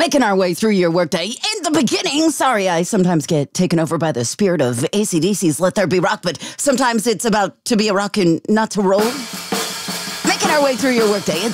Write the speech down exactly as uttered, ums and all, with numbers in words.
Making our way through your workday. In the beginning, sorry, I sometimes get taken over by the spirit of A C D C's Let There Be Rock, but sometimes it's about to be a rock and not to roll. Making our way through your workday. It's